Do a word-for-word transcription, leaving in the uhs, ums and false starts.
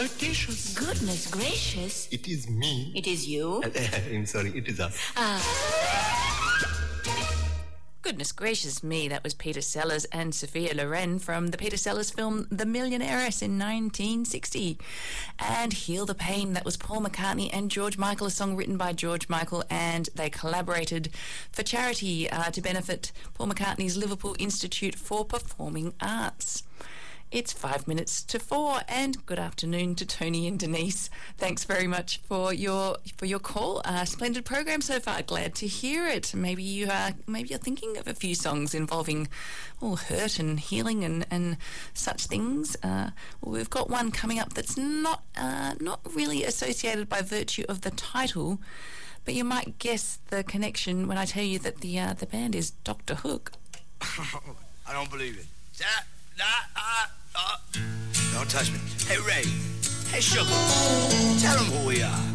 Flirtatious. Goodness gracious. It is me. It is you. I'm sorry, it is us. Ah. Goodness gracious me, that was Peter Sellers and Sophia Loren from the Peter Sellers film The Millionairess in nineteen sixty. And Heal the Pain, that was Paul McCartney and George Michael, a song written by George Michael, and they collaborated for charity uh, to benefit Paul McCartney's Liverpool Institute for Performing Arts. It's five minutes to four, and good afternoon to Tony and Denise. Thanks very much for your for your call. Uh, splendid program so far. Glad to hear it. Maybe you are maybe you're thinking of a few songs involving oh, hurt and healing and, and such things. Uh, well, we've got one coming up that's not uh, not really associated by virtue of the title, but you might guess the connection when I tell you that the uh, the band is Doctor Hook. I don't believe it. That, that, uh, uh. Don't touch me. Hey, Ray. Hey, Sugar. Tell them who we are.